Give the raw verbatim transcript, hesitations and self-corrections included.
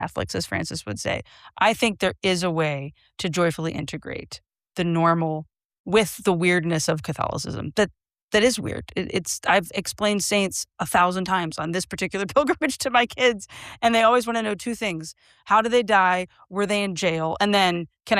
Catholics, as Francis would say. I think there is a way to joyfully integrate the normal with the weirdness of Catholicism. That that is weird. It, it's I've explained saints a thousand times on this particular pilgrimage to my kids, and they always want to know two things: how did they die? Were they in jail? And then, can I